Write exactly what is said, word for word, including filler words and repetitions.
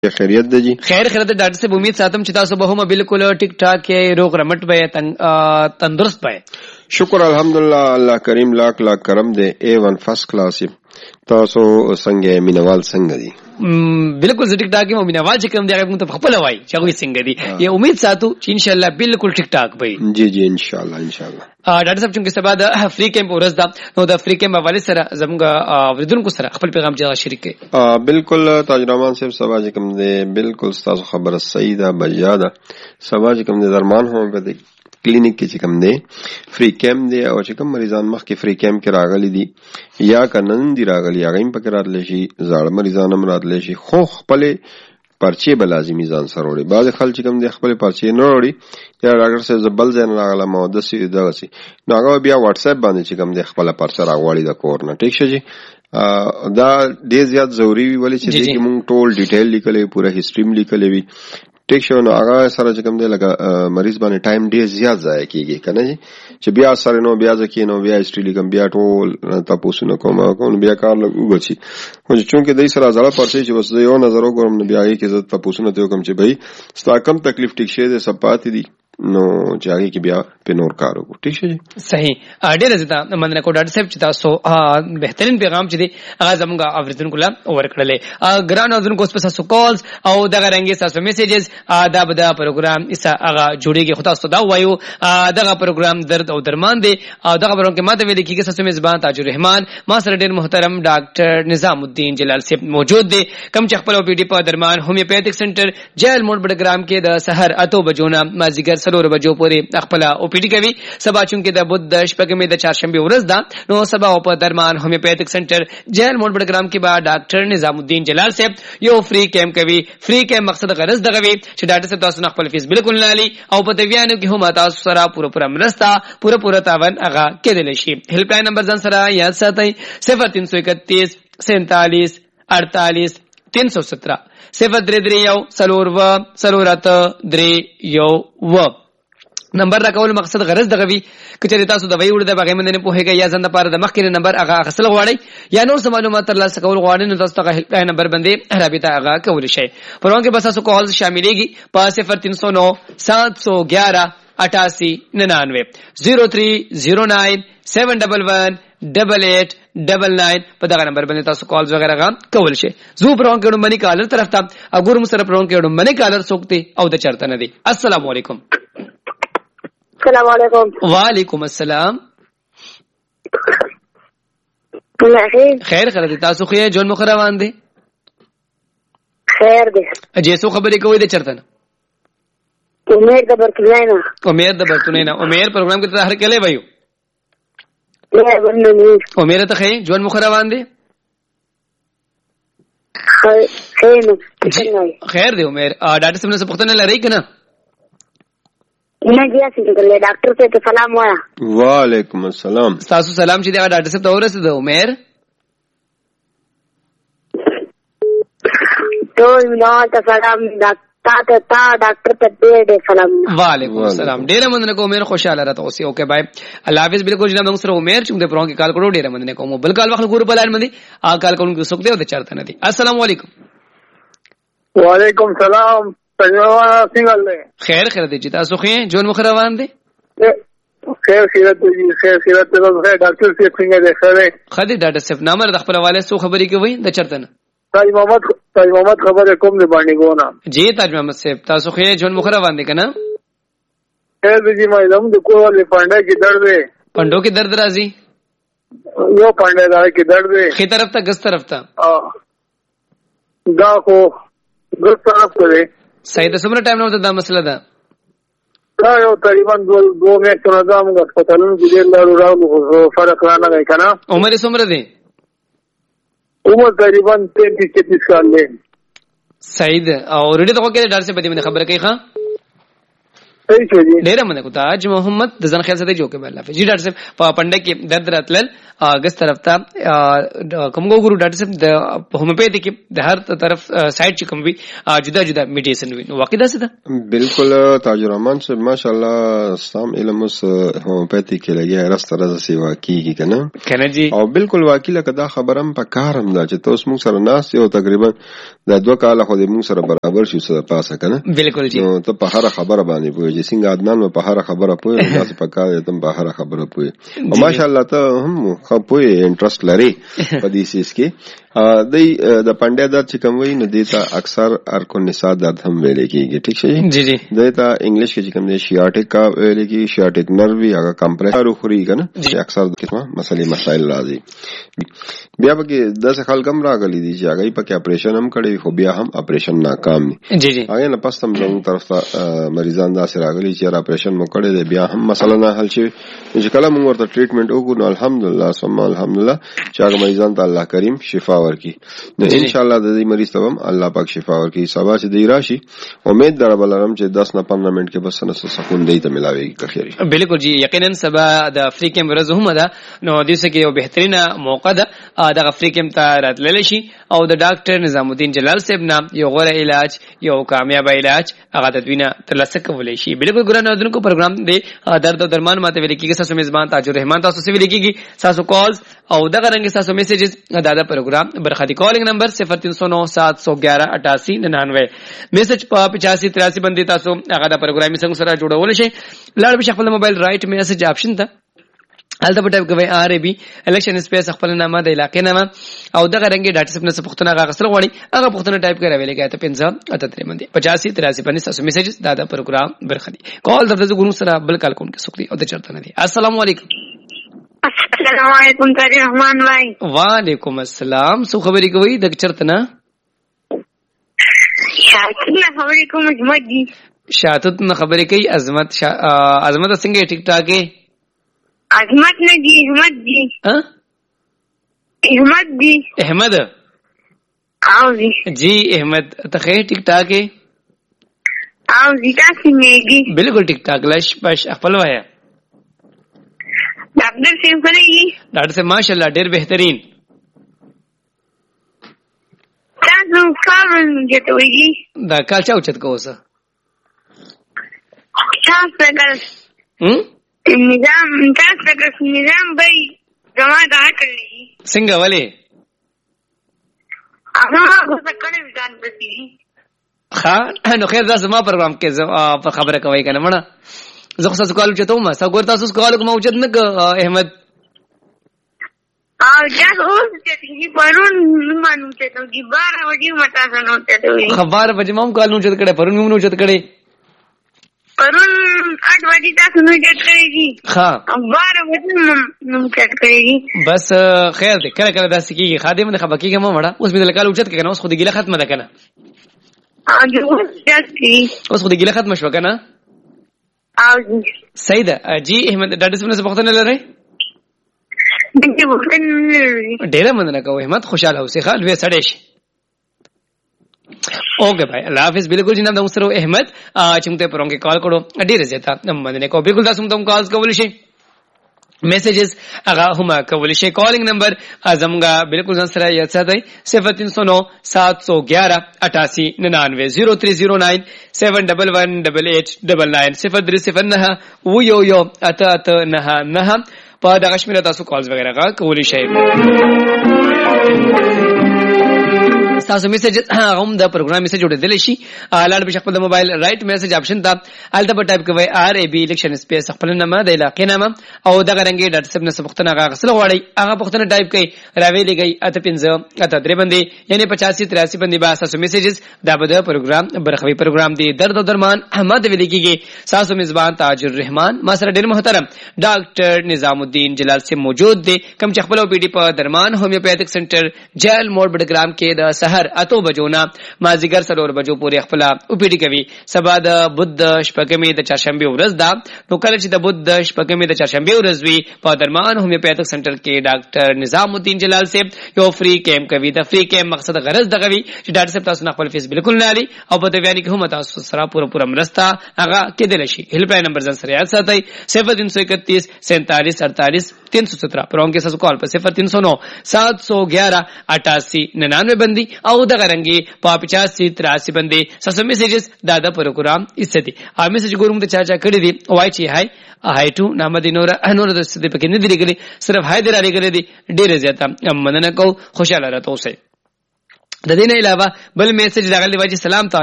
کې خیریت دی جی؟ خیر خیریت ډاکټر صاحب، امید ساتم چې تاسو به هم بالکل ټیک ټاک کې روغ رمټ به تندرست به. شکر الحمدلله، الله کریم لاک لاک کرم دی. اے ون فرست کلاس تاسو څنګه مینوال څنګه دي؟ بالکل زه ټیک ټاک یم. مینوال چې کوم دی هغه موږ ته خپل وای چې هغه څنګه دي. یا امید ساتو چې ان شاء الله بالکل ټیک ټاک وي. جی جی ان شاء الله ان شاء الله. ډاکټر صاحب چې سبا د فری کیمپ ورځ ده، نو د فری کیمپ حواله سره زموږ اوریدونکو سره خپل پیغام چې شریک کړي. بالکل تاج رحمان صاحب سبا چې کوم دی بالکل تاسو خبره صحیح ده بجا ده. سبا چې کوم دی درمان هم به کلینیک کې چې کوم دی فری کیمپ دی او چې کوم مریضان مخ کې فری کیمپ کې راغلي دي یا کنن دی راغلي هغه هم پکې راتلی شي، زاړه مریضان هم راتلی شي، خو خپل پرچې به لازمي ځان سره وړي. بعضې خلک چې کوم دی خپل پرچې نه وړي یا ډاکټر صاحب زه بل ځای نه راغلم او داسې دغسې، نو هغه بیا واټس اپ باندې چې کوم دی خپله پرچه راغواړي د کور نه. ټیک شه جي، دا ډېر زیات ضروري وي ولې چې دې کې مونږ ټول ډیټیل لیکلی وي، پوره هسټري هم لیکلی وي. ټیک شو، نو هغه سره چې کوم دی لکه مریض باندې ټایم ډېر زیات ضایع کېږي که نه جي، چې بیا سره نو بیا زه کښېنم بیا هسټري لیکم بیا ټول تپوسونه کوم کوم بیا کار لږ اوږد شي. خو چې چونکې دی سره زړه پرچې چې بس زه یو نظر وګورم نو بیا هغې کې زه تپوسونه ته وکړم چې بهی ستا کم تکلیف ټیک شوی دی څه پاتې دي، نو چې هغې کې بیا پې نور کار وکړو. ټیک شو جي؟ صحیح. ډېره زه مننه کوم ډاکټر صاحب چې تاسو بهترین پیغام چې دی هغه زموږ اورېدونکو له ورکړلی. ګرانو اورېدونکو اوس به ستاسو کالز او دغه رنګې ستاسو میسیجز دا به دا پروګرام ایسه هغه جوړېږي. خو تاسو دا ووایو دغه پروګرام درد او درمان دی او دغه پروګرام کې ما ته ویلې کېږي ستاسو میزبان تاج الرحمان، ما سره ډېر محترم ډاکټر نظام الدین جلال صاحب موجود دی، کوم چې خپل او پی ډي په درمان هومیوپیتھک سنټر جیل موډ بډګرام کې د سحر اتو بجو نه مازدیګر څلور بجو پورې خپل او پی ډي کوي. سبا چونکې د بُد شپږمې د چهارشنبې ورځ ده، نو سبا په درمان هومیوپیتھک سنټر جیل موډ بډګرام کې به ډاکټر نظام الدین جلال صاحب یو فری کیمپ کوي. فری کیمپ مقصد غرض دغه وي چې ډاکټر صاحب تاسو نه خپل فیس بالکل نه لي او په دیوانو کې هم تاسو سره پوره پوره مرسته پوره پوره تاوان هغه کېدلی شي. هیلپ لاین نمبر ځان سره یاد ساتئ صفر تین سو اکتیس سینتالیس اڑتالیس تین سو سترہ صفر درې درې یو څلور اووه څلور اته درې یو اووه. نمبر راکول مقصد غرض دغه وي که چېرې تاسو دوايي وړئ د هغې باندې نه پوهېږئ یا ځان دپاره د مخکې نمبر هغه اخیستل غواړئ یا نور څه معلومات ترلاسه کول غواړئ، نو تاسو دغه هیلپ لاین نمبر باندې رابطه هغه کولی شئ. پروګرام کې به ستاسو کالز شاملېږي په صفر تین سو نو سات سو گیارہ اٹھاسی ننانوے زیرو تھری زیرو نائن سیون ڈبل ون ڈبل ایٹ ڈبل نائن په دغه نمبر باندې تاسو کالز وغیرہ غا کول شي. زو پروګرام کې وړاندې کالر طرف ته اګورم سره پروګرام کې وړاندې کالر سوکتي او د چرته نه دي. السلام علیکم. السلام علیکم. وعلیکم السلام. خیر خیر تاسو خو یې جون مخ روان دي؟ خیر دی. جیسو خبرې کوي د چرته نه؟ امیر د برتونه نه. امیر د برتونه نه. امیر پروګرام کې تاهر کله وایو؟ امیر ته خې جون مخ روان دي؟ خیر دی امیر. ډاکټر صاحب نه پوښتنه لرئ کنه؟ ډاکټر صاحب ته سلام وایا. وعلیکم السلام. تاسو سلام چې دا ډاکټر صاحب ته ورسېد امیر؟ ټول نو ته سلام ډاکټر ته ډاکټر ته ډېر سلام. وعلیکم السلام. ډېر مننه کوم امیر، خوشاله راته اوسئ. اوکے بای الله حافظ. بالکل جناب موږ سره امیر چې د پروګرام کې کال کړو ډېر مننه کوم. بل کال وخت ګورو بلان باندې آ کال کوم کې سوک دی او د چرته نه دي. السلام علیکم. وعلیکم السلام. خیر خیر دی چې تاسو خې جون مخ روان دي؟ خیر خیرت دی. خیر خیرت دی. ډاکټر صاحب څنګه دی؟ خیر خدي ډاکټر صاحب نامر د خپل حواله سو خبرې کوي د چرته نه؟ تاج محمد تاج محمد خبره کوم دی باندې ګونه. جی تاج محمد صاحب تاسو خې جون مخ روان دي کنه؟ خیر دی ما زم د کوه له پانډه کې درد دی. پندو کې درد راځي؟ یو پانډه دا کې درد دی. خې طرف ته ګس طرف ته؟ دا کو ګس طرف ته دی. صحیح. د څومره ټایم نو دا مسله ده؟ دا یو تقریبا دوه دوه میاشتې نه موږ هسپتالونو کې ډېر لاړو راغلو، فرق رانغی که نه. عمر یې څومره دی؟ عمر تقریبا تینتیس چتیس کال دی. صحیح ده. او ریډي ته خو کې ډاکټر صاحب دې باندې خبره کوي ښه؟ صحیح شو جی ډیره مننه کو تاج محمد د ځان خیال ساتي جو کې الله حافظ. جی ډاکټر صاحب په پنده کې درد راتلل اگست طرف ته کومګو ګورو ډاکټر صاحب د هومیوپیتھی کې د هر طرف سایډ چې کوم وي جدا جدا میډیسن وي واقع ده څه ده؟ بالکل تاج الرحمن صاحب ماشاءالله سام علم اوس هومیوپیتھی کې لګي راست راز سیوا کیږي کنه کنه جی او بالکل واقعي کدا خبرم په کارم دا چې تاسو موږ سره ناس یو تقریبا د دوه کاله خو دې موږ سره برابر شو سره پاسه کنه بالکل جی نو ته په هر خبره باندې پوهې چې څنګه عدنان په هر خبره پوهې تاسو په کار ته په هر خبره پوهې او ماشاءالله ته هم خو پوهې انټرست لري په دې سیس کې د د پنده درد چې کوم وي نو دیتا اکثر ارکو نساء درد هم ویل کېږي ټیک شي جی جی دیتا انګلیش کې چې کوم دی شیاټیک کا ویل کېږي شیاټیک نروي هغه کمپریسر خوري کنه چې اکثر د کتما مسلې مسائل راځي بیا پکې داسې خلک هم راغلي دي چې هغه پکې اپریشن هم کړی خو بیا هم اپریشن ناکام دي جی جی هغه نه پس هم زموږ طرف ته مریضان داسې راغلي چې اپریشن مو کړی دی بیا هم مسله نه حل شي چې کله موږ ورته ټریټمنټ وکړو نو الحمدلله ثم الحمدلله چې هغه مریضان ته الله کریم شفا ورکړي نو ان شاء الله د دې مریض ته هم الله پاک شفا ورکړي سبا چې دی راشي امید دربل لرم چې دس نه پندرہ منټ کې بس نه سکون دی ته ملاويږي کخيري بالکل جی یقینا سبا د افریقا ورځ هم ده نو د څه کې یو بهترینه موقع ده د افریقا ته راتلل شي او د ډاکټر نظام الدین جلال صاحب نام یو غوره علاج یو کامیاب علاج هغه د دوینه ترلاسه کولای شي. بالکل ګرانو دونکو پروګرام دی درد او درمان ماته ویل کېږي تاسو میزبان تاج الرحمن تاسو سره ویل کېږي تاسو کالز او دغه رنګ تاسو میسجز دا د پروګرام برخدي کالینګ نمبر صفر تین سو نو سات سو گیارہ اٹھاسی ننانوے میسج په پچاسی تراسی باندې تاسو هغه د پروګرامي څنګه سره جوړول شي لاړ به خپل موبایل رائټ میسج آپشن ته الته په ټایپ کوي آر ای بي الیکشن سپیس خپل نامه د علاقې نامه او دغه رنګي ډاټا سپ نه پښتنه هغه سره غوړي هغه پښتنه ټایپ کوي راویل کېته پنځه اته تر باندې پچاسی تراسی باندې تاسو میسج دا د پروګرام برخدي کال درته ګورو سره بل کال کوم کې سختي او د چرته نه دي. السلام علیکم. السلام علیکم طارق رحمان بھائی. وعلیکم السلام. سو خبرې کوي د چرته نه شاتونه خبرې کوم عظمت جی شاتت نه خبرې کوي عظمت شا... عظمت څنګه ټیک ټاک ہے عظمت نه جی احمد جی ها احمد جی احمد او جی جی احمد ته ټیک ټاک ہے او جی تاسو میږي بالکل ټیک ټاک لش پش خپل وایا ډاکټر صاحب کوي ډاکټر صاحب ماشاءالله ډیر بهترین تاسو کارون جته ویږي دا کال چا اوچت کوسه تاسو څنګه هم نظام تاسو څنګه نظام به جما دا کړی څنګه ولې هغه څه کړی ځان پتی ها نو خیر دا زما پروګرام کې په خبره کوي کنه مړه زه خو تاسو کالو چته ما تاسو ګور تاسو کالو کوم اوچت نه احمد او جاس اوس چې پرون مانو ته دی بار وډي متا سنو ته دی خبر بجمم کالو چت کړه پرون موږ چت کړه پرون اټ وډي تاسو نو چت کړی دي ها بار وډي نو چت کړی دي بس خیر دې کله کله داسې کیږي خادم نه خبرکیږي ما وړه اوس به کالو چت کنه اوس خو دې ګله ختمه ده کنه ا جو چت کی اوس خو دې ګله ختمه شو کنه او صحیح ده جی احمد ډاډه سمنه څه وخت نه لري ډیره مننه کوم احمد خوشاله اوسې خال وې سړې شي اوکے بھائی الله حافظ. بالکل جناب د مسرو احمد چې موږ ته پرونګه کال کړو ډیره زیاته مننه کوم بالکل تاسو ته کالز کول شي میسجز هغه هم کول شي کالینګ نمبر ازمغه بالکل ځان سره یاد ساتئ صفر تین سو نو سات سو گیارہ اٹھاسی ننانوے زیرو تھری زیرو نائن سیون ڈبل ون ڈبل ایٹ ڈبل نائن صفر درې صفر نه و یو یو اته اته نه نه په دغه شمیره تاسو کالز وغیرہ کولی شئ. تاسو میسج هم د پروګرام میسج جوړېدل شي لاړ به خپل موبایل رائټ میسج آپشن ته الته په ټایپ کوي آر ای بي الیکشن سپیس خپل نامه د علاقې نامه او دغه رنګي ډاټا سپ نه سپختنه هغه غسل غواړي هغه پختنه ټایپ کوي راوي لګي اته پنځه اته درې باندې یعنی پچاسی تراسی باندې با تاسو میسجز دا به د پروګرام برخوي پروګرام دی درد او درمان احمد ویل کیږي تاسو میزبان تاج الرحمن ما سره ډیر محترم ډاکټر نظام الدین جلال سے موجود دی کوم چې خپل او پی ډی په درمان هومیوپیتھک سنټر جیل موډ بډګرام کې د سحر سهار اتو بجو نه مازیګر سلور بجو پورې خپل او پی ډی کوي. سبا د بوت شپږمې د چاشنبه ورځ ده، نو کله چې د بوت شپږمې د چاشنبه ورځ وي په درمان هومیوپیتھک سنټر کې ډاکټر نظام الدین جلال صاحب یو فری کیمپ کوي. د فری کیمپ مقصد غرض دغه وي چې ډاکټر صاحب تاسو نه خپل فیس بالکل نه علي او په دې بیان کې هم تاسو سره پوره پوره مرسته هغه کېدل شي. هیلپ لاین نمبر ځان سره یاد ساتئ صفر तीन सौ इकतीस सैंतालीस अड़तालीस तीन सौ सत्रह पर उनके साथ कॉल पर सिफर तीन सौ नौ सात सौ ग्यारह अठासी निन्यानवे बंदी और दगरंगी पा पचासी तिरासी बंदी ससो मैसेजेस दादा प्रोग्राम इससे आ मैसेज गुरुम त चाचा कड़ी दी वाई ची हाय हाय टू नामदी नोरा नोरा दस दे पके निदरी गली सिर्फ हाय दे राली गली दी डेरे जाता मनन को खुशहाल रहतो से. د دې نه علاوه بل میسج راغلی و چې سلام